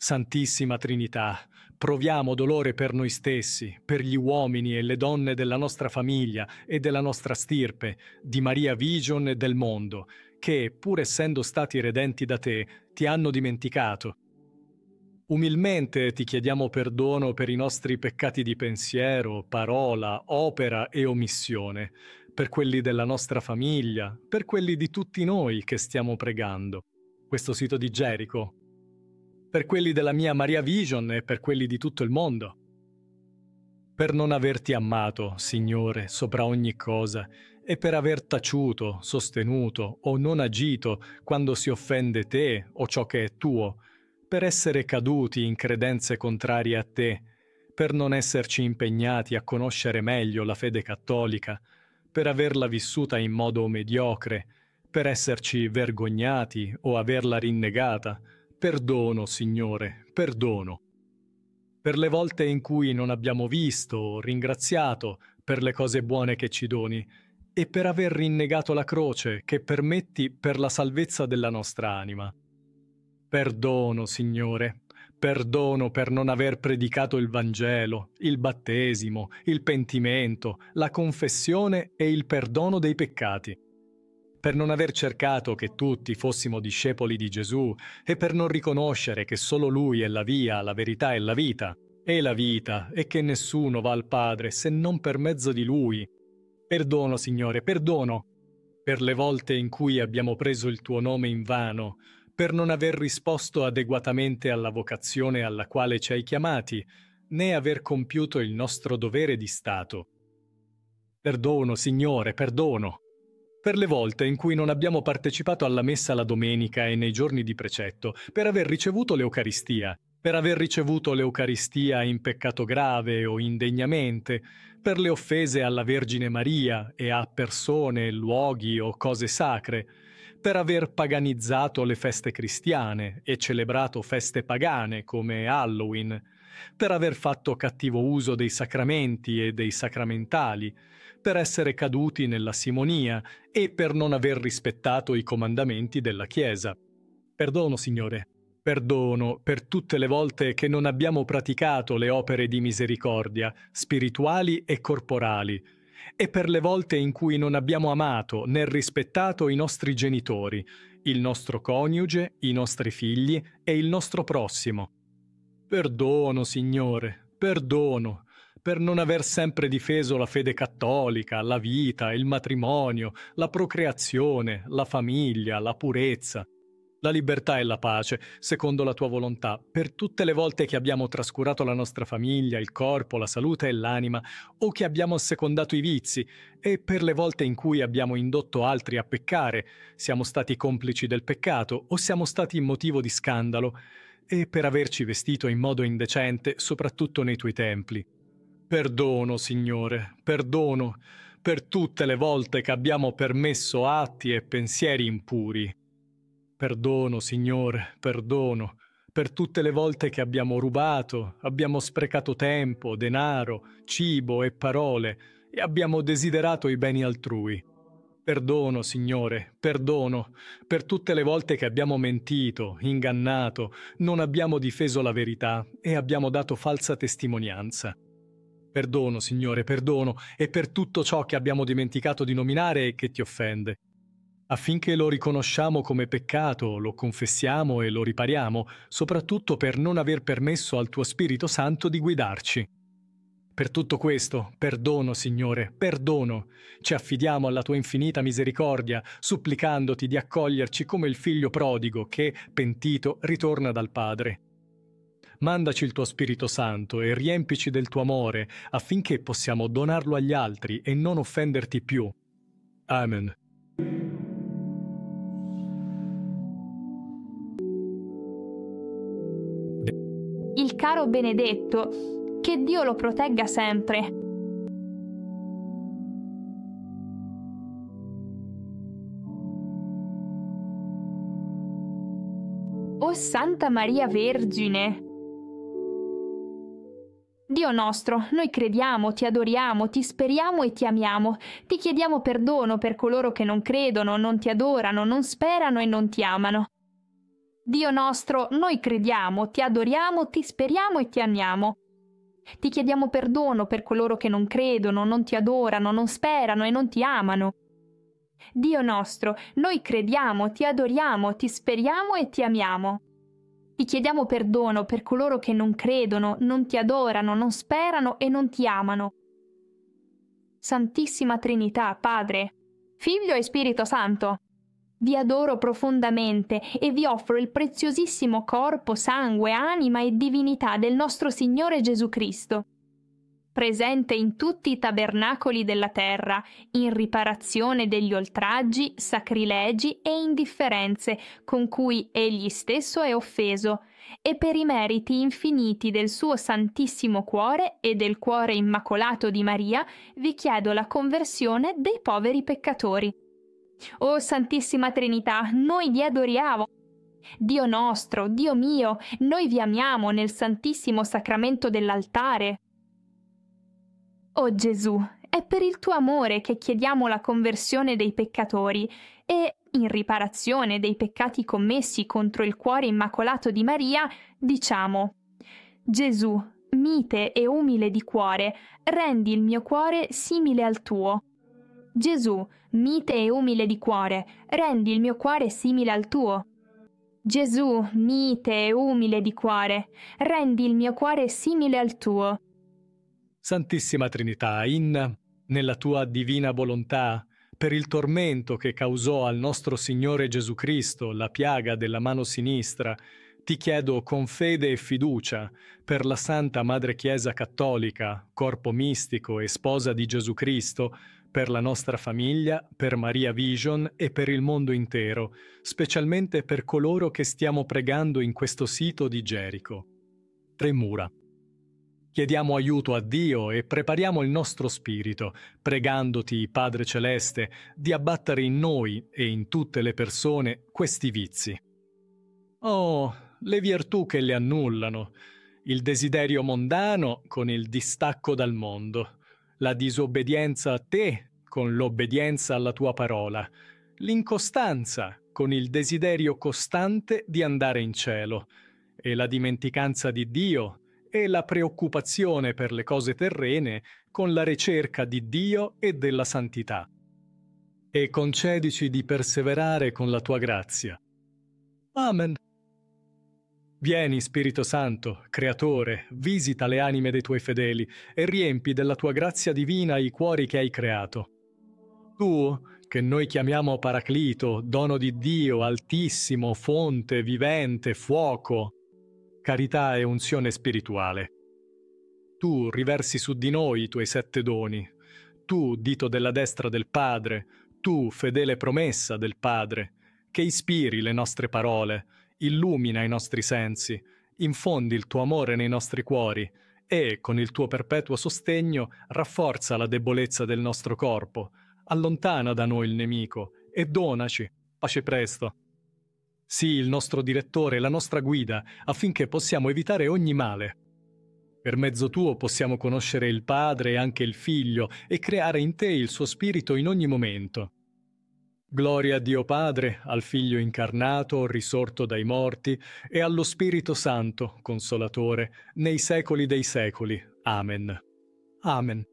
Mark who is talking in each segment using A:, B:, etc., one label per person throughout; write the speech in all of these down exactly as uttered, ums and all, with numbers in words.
A: Santissima Trinità, proviamo dolore per noi stessi, per gli uomini e le donne della nostra famiglia e della nostra stirpe, di Maria Vision e del mondo, che, pur essendo stati redenti da te, ti hanno dimenticato. Umilmente ti chiediamo perdono per i nostri peccati di pensiero, parola, opera e omissione, per quelli della nostra famiglia, per quelli di tutti noi che stiamo pregando. Questo sito di Gerico, per quelli della mia Maria Vision e per quelli di tutto il mondo. Per non averti amato, Signore, sopra ogni cosa, e per aver taciuto, sostenuto o non agito quando si offende te o ciò che è tuo, per essere caduti in credenze contrarie a te, per non esserci impegnati a conoscere meglio la fede cattolica, per averla vissuta in modo mediocre, per esserci vergognati o averla rinnegata. Perdono, Signore, perdono. Per le volte in cui non abbiamo visto o ringraziato per le cose buone che ci doni e per aver rinnegato la croce che permetti per la salvezza della nostra anima. Perdono, Signore, perdono per non aver predicato il Vangelo, il battesimo, il pentimento, la confessione e il perdono dei peccati. Per non aver cercato che tutti fossimo discepoli di Gesù e per non riconoscere che solo Lui è la via, la verità e la vita, e la vita, e che nessuno va al Padre se non per mezzo di Lui. Perdono, Signore, perdono, per le volte in cui abbiamo preso il Tuo nome in vano, per non aver risposto adeguatamente alla vocazione alla quale ci hai chiamati, né aver compiuto il nostro dovere di Stato. Perdono, Signore, perdono. Per le volte in cui non abbiamo partecipato alla messa la domenica e nei giorni di precetto, per aver ricevuto l'Eucaristia, per aver ricevuto l'Eucaristia in peccato grave o indegnamente, per le offese alla Vergine Maria e a persone, luoghi o cose sacre, per aver paganizzato le feste cristiane e celebrato feste pagane come Halloween, per aver fatto cattivo uso dei sacramenti e dei sacramentali, per essere caduti nella simonia e per non aver rispettato i comandamenti della Chiesa. Perdono, Signore, perdono per tutte le volte che non abbiamo praticato le opere di misericordia, spirituali e corporali, e per le volte in cui non abbiamo amato né rispettato i nostri genitori, il nostro coniuge, i nostri figli e il nostro prossimo. Perdono, Signore, perdono, per non aver sempre difeso la fede cattolica, la vita, il matrimonio, la procreazione, la famiglia, la purezza, la libertà e la pace, secondo la Tua volontà, per tutte le volte che abbiamo trascurato la nostra famiglia, il corpo, la salute e l'anima, o che abbiamo assecondato i vizi, e per le volte in cui abbiamo indotto altri a peccare, siamo stati complici del peccato o siamo stati motivo di scandalo, e per averci vestito in modo indecente, soprattutto nei Tuoi templi. Perdono, Signore, perdono per tutte le volte che abbiamo permesso atti e pensieri impuri. Perdono, Signore, perdono per tutte le volte che abbiamo rubato, abbiamo sprecato tempo, denaro, cibo e parole e abbiamo desiderato i beni altrui. Perdono, Signore, perdono per tutte le volte che abbiamo mentito, ingannato, non abbiamo difeso la verità e abbiamo dato falsa testimonianza. Perdono, Signore, perdono, e per tutto ciò che abbiamo dimenticato di nominare e che ti offende. Affinché lo riconosciamo come peccato, lo confessiamo e lo ripariamo, soprattutto per non aver permesso al Tuo Spirito Santo di guidarci. Per tutto questo, perdono, Signore, perdono. Ci affidiamo alla Tua infinita misericordia, supplicandoti di accoglierci come il figlio prodigo che, pentito, ritorna dal Padre. Mandaci il Tuo Spirito Santo e riempici del Tuo amore, affinché possiamo donarlo agli altri e non offenderti più. Amen.
B: Il caro Benedetto, che Dio lo protegga sempre. O Santa Maria Vergine, Dio nostro, noi crediamo, ti adoriamo, ti speriamo e ti amiamo. Ti chiediamo perdono per coloro che non credono, non ti adorano, non sperano e non ti amano. Dio nostro, noi crediamo, ti adoriamo, ti speriamo e ti amiamo. Ti chiediamo perdono per coloro che non credono, non ti adorano, non sperano e non ti amano. Dio nostro, noi crediamo, ti adoriamo, ti speriamo e ti amiamo. Ti chiediamo perdono per coloro che non credono, non ti adorano, non sperano e non ti amano. Santissima Trinità, Padre, Figlio e Spirito Santo, vi adoro profondamente e vi offro il preziosissimo corpo, sangue, anima e divinità del nostro Signore Gesù Cristo, presente in tutti i tabernacoli della terra, in riparazione degli oltraggi, sacrilegi e indifferenze con cui Egli stesso è offeso, e per i meriti infiniti del suo Santissimo Cuore e del Cuore Immacolato di Maria, vi chiedo la conversione dei poveri peccatori. O Santissima Trinità, noi vi adoriamo. Dio nostro, Dio mio, noi vi amiamo nel Santissimo Sacramento dell'altare. O Gesù, è per il tuo amore che chiediamo la conversione dei peccatori e, in riparazione dei peccati commessi contro il Cuore Immacolato di Maria, diciamo: Gesù, mite e umile di cuore, rendi il mio cuore simile al tuo. Gesù, mite e umile di cuore, rendi il mio cuore simile al tuo. Gesù, mite e umile di cuore, rendi il mio cuore simile al tuo.
A: Santissima Trinità, in, nella tua divina volontà, per il tormento che causò al nostro Signore Gesù Cristo la piaga della mano sinistra, ti chiedo con fede e fiducia, per la Santa Madre Chiesa Cattolica, corpo mistico e sposa di Gesù Cristo, per la nostra famiglia, per Maria Vision e per il mondo intero, specialmente per coloro che stiamo pregando in questo sito di Gerico. Tre mura. Chiediamo aiuto a Dio e prepariamo il nostro spirito, pregandoti, Padre Celeste, di abbattere in noi e in tutte le persone questi vizi. Oh, le virtù che le annullano, il desiderio mondano con il distacco dal mondo, la disobbedienza a te con l'obbedienza alla tua parola, l'incostanza con il desiderio costante di andare in cielo, e la dimenticanza di Dio e la preoccupazione per le cose terrene con la ricerca di Dio e della santità. E concedici di perseverare con la tua grazia. Amen. Vieni, Spirito Santo, Creatore, visita le anime dei tuoi fedeli e riempi della tua grazia divina i cuori che hai creato. Tu, che noi chiamiamo Paraclito, dono di Dio, Altissimo, fonte, vivente, fuoco, carità e unzione spirituale. Tu riversi su di noi i tuoi sette doni. Tu, dito della destra del Padre, tu, fedele promessa del Padre, che ispiri le nostre parole, illumina i nostri sensi, infondi il tuo amore nei nostri cuori e, con il tuo perpetuo sostegno, rafforza la debolezza del nostro corpo, allontana da noi il nemico e donaci pace presto. Sii il nostro direttore, la nostra guida, affinché possiamo evitare ogni male. Per mezzo tuo possiamo conoscere il Padre e anche il Figlio e creare in te il suo Spirito in ogni momento. Gloria a Dio Padre, al Figlio incarnato, risorto dai morti, e allo Spirito Santo, Consolatore, nei secoli dei secoli. Amen. Amen.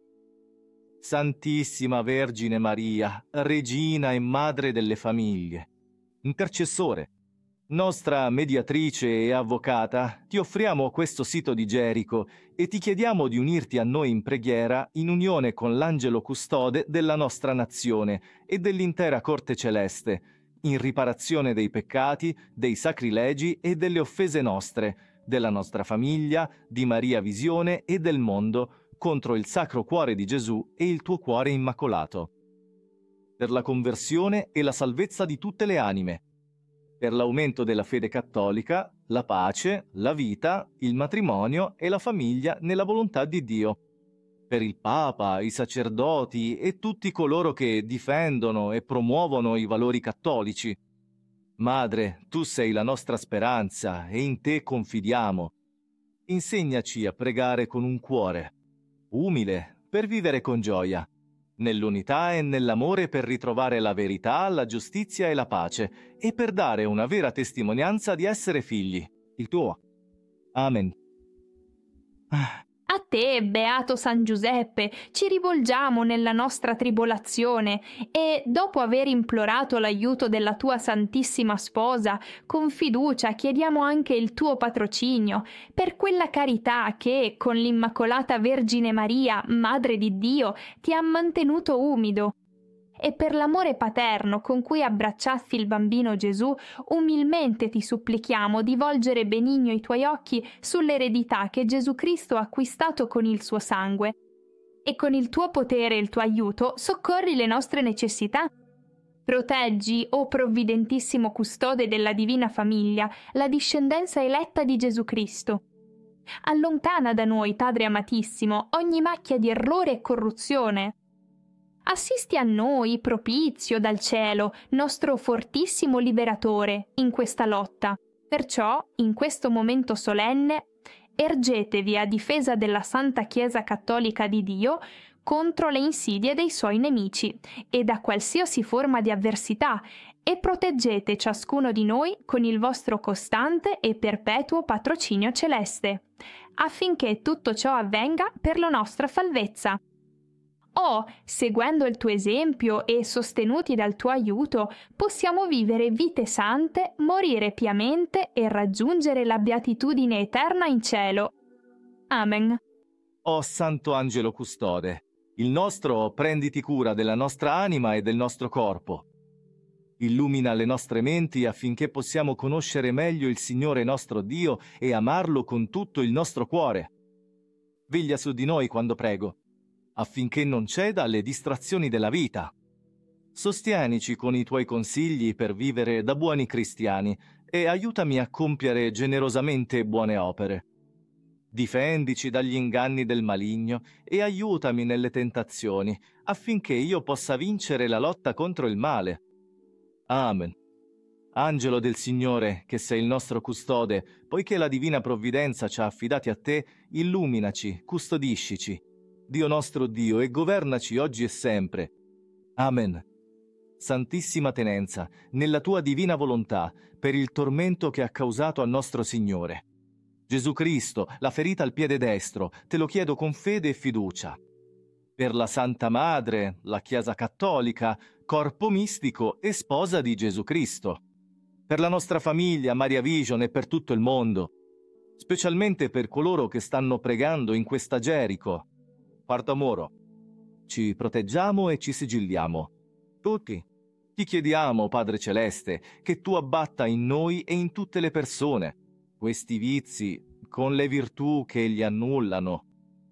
C: Santissima Vergine Maria, Regina e Madre delle famiglie, intercessore, nostra mediatrice e avvocata, ti offriamo questo sito di Gerico e ti chiediamo di unirti a noi in preghiera in unione con l'angelo custode della nostra nazione e dell'intera corte celeste, in riparazione dei peccati, dei sacrilegi e delle offese nostre, della nostra famiglia, di Maria Visione e del mondo, contro il Sacro Cuore di Gesù e il tuo Cuore Immacolato. Per la conversione e la salvezza di tutte le anime, per l'aumento della fede cattolica, la pace, la vita, il matrimonio e la famiglia nella volontà di Dio, per il Papa, i sacerdoti e tutti coloro che difendono e promuovono i valori cattolici. Madre, tu sei la nostra speranza e in te confidiamo. Insegnaci a pregare con un cuore umile per vivere con gioia, nell'unità e nell'amore per ritrovare la verità, la giustizia e la pace, e per dare una vera testimonianza di essere figli. Il tuo. Amen.
B: A te, beato San Giuseppe, ci rivolgiamo nella nostra tribolazione e, dopo aver implorato l'aiuto della tua Santissima Sposa, con fiducia chiediamo anche il tuo patrocinio per quella carità che, con l'Immacolata Vergine Maria, Madre di Dio, ti ha mantenuto umido, e per l'amore paterno con cui abbracciasti il bambino Gesù, umilmente ti supplichiamo di volgere benigno i tuoi occhi sull'eredità che Gesù Cristo ha acquistato con il suo sangue. E con il tuo potere e il tuo aiuto soccorri le nostre necessità. Proteggi, o provvidentissimo custode della Divina Famiglia, la discendenza eletta di Gesù Cristo. Allontana da noi, Padre amatissimo, ogni macchia di errore e corruzione. Assisti a noi, propizio dal cielo, nostro fortissimo liberatore, in questa lotta. Perciò, in questo momento solenne, ergetevi a difesa della Santa Chiesa Cattolica di Dio contro le insidie dei suoi nemici e da qualsiasi forma di avversità, e proteggete ciascuno di noi con il vostro costante e perpetuo patrocinio celeste, affinché tutto ciò avvenga per la nostra salvezza. O, seguendo il tuo esempio e sostenuti dal tuo aiuto, possiamo vivere vite sante, morire piamente e raggiungere la beatitudine eterna in cielo. Amen.
C: O Santo Angelo Custode, il nostro prenditi cura della nostra anima e del nostro corpo. Illumina le nostre menti affinché possiamo conoscere meglio il Signore nostro Dio e amarlo con tutto il nostro cuore. Veglia su di noi quando prego, affinché non ceda alle distrazioni della vita. Sostienici con i tuoi consigli per vivere da buoni cristiani e aiutami a compiere generosamente buone opere. Difendici dagli inganni del maligno e aiutami nelle tentazioni, affinché io possa vincere la lotta contro il male. Amen. Angelo del Signore, che sei il nostro custode, poiché la divina provvidenza ci ha affidati a te, illuminaci, custodiscici. Dio nostro Dio, e governaci oggi e sempre. Amen. Santissima Tenenza, nella tua divina volontà, per il tormento che ha causato al nostro Signore. Gesù Cristo, la ferita al piede destro, te lo chiedo con fede e fiducia. Per la Santa Madre, la Chiesa Cattolica, corpo mistico e sposa di Gesù Cristo. Per la nostra famiglia, Maria Vision, e per tutto il mondo. Specialmente per coloro che stanno pregando in questa Gerico. Quarto Moro, ci proteggiamo e ci sigilliamo. Tutti. Ti chiediamo, Padre Celeste, che tu abbatta in noi e in tutte le persone questi vizi con le virtù che li annullano.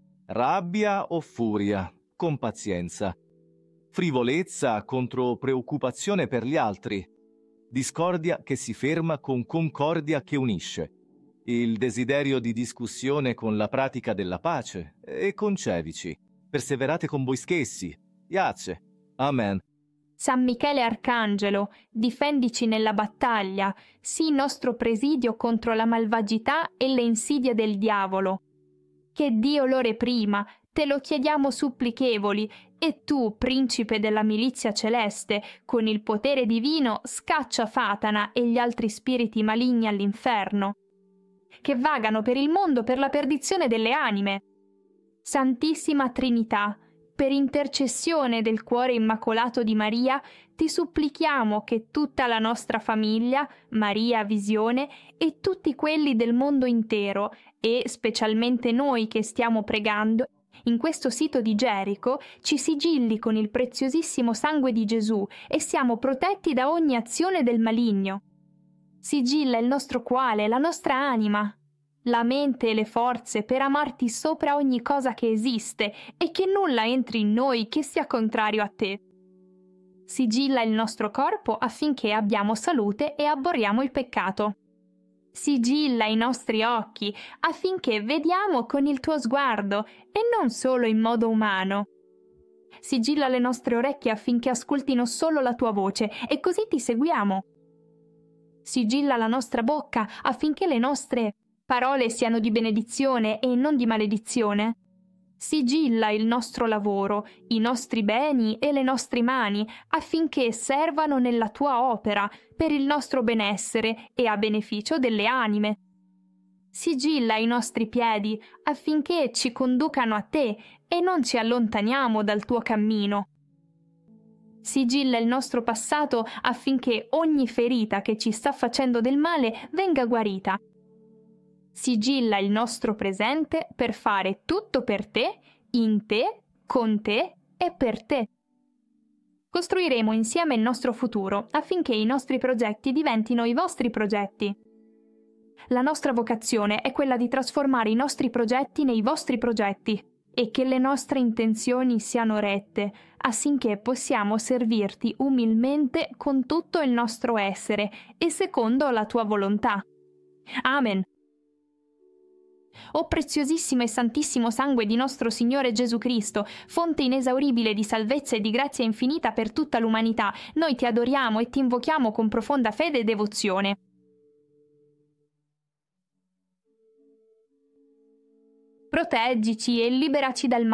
C: Rabbia o furia, con pazienza. Frivolezza contro preoccupazione per gli altri. Discordia che si ferma con concordia che unisce. Il desiderio di discussione con la pratica della pace, e concevici. Perseverate con voi stessi. Iace. Amen.
B: San Michele Arcangelo, difendici nella battaglia, sii nostro presidio contro la malvagità e le insidie del diavolo. Che Dio lo reprima, te lo chiediamo supplichevoli, e tu, principe della milizia celeste, con il potere divino scaccia Satana e gli altri spiriti maligni all'inferno, che vagano per il mondo per la perdizione delle anime. Santissima Trinità, per intercessione del cuore immacolato di Maria, ti supplichiamo che tutta la nostra famiglia, Maria Visione, e tutti quelli del mondo intero, e specialmente noi che stiamo pregando, in questo sito di Gerico, ci sigilli con il preziosissimo sangue di Gesù e siamo protetti da ogni azione del maligno. Sigilla il nostro cuore, la nostra anima, la mente e le forze per amarti sopra ogni cosa che esiste e che nulla entri in noi che sia contrario a te. Sigilla il nostro corpo affinché abbiamo salute e abboriamo il peccato. Sigilla i nostri occhi affinché vediamo con il tuo sguardo e non solo in modo umano. Sigilla le nostre orecchie affinché ascoltino solo la tua voce e così ti seguiamo. Sigilla la nostra bocca affinché le nostre parole siano di benedizione e non di maledizione. Sigilla il nostro lavoro, i nostri beni e le nostre mani, affinché servano nella tua opera, per il nostro benessere e a beneficio delle anime. Sigilla i nostri piedi, affinché ci conducano a te e non ci allontaniamo dal tuo cammino. Sigilla il nostro passato affinché ogni ferita che ci sta facendo del male venga guarita. Sigilla il nostro presente per fare tutto per te, in te, con te e per te. Costruiremo insieme il nostro futuro affinché i nostri progetti diventino i vostri progetti. La nostra vocazione è quella di trasformare i nostri progetti nei vostri progetti e che le nostre intenzioni siano rette, affinché possiamo servirti umilmente con tutto il nostro essere e secondo la tua volontà. Amen. O preziosissimo e santissimo sangue di nostro Signore Gesù Cristo, fonte inesauribile di salvezza e di grazia infinita per tutta l'umanità, noi ti adoriamo e ti invochiamo con profonda fede e devozione. Proteggici e liberaci dal male.